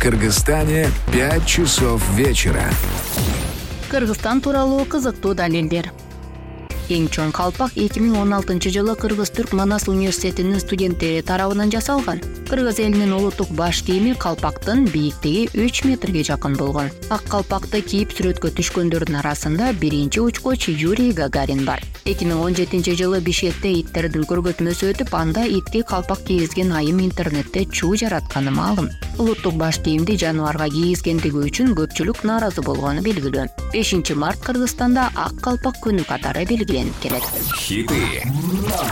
Кыргызстане 5 часов вечера. Кыргызстан тууралуу кызыктуу далилдер. Эң чоң калпак 2016-жылы Кыргыз-Түрк Манас университетинин студенттери тарабынан жасалган. Кыргыз элинин улуттук баш кийими калпактын бийиктиги 3 метрге жакын болгон. Ак калпакты кийип сүрөткө түшкөндөрдүн арасында биринчи учкуч Юрий Гагарин бар. 2017-жылы Бишкекте иттердин көргөзмөсү өтүп, анда итке калпак кийгизген айым интернетте чуу жаратканы маалым. Улуттук баш кийимди жаныбарга кийгизгендиги үчүн көпчүлүк нааразы болгону белгилүү. 5 март Кыргызстанда ак калпак күнү катары белгиленип келет. Хиты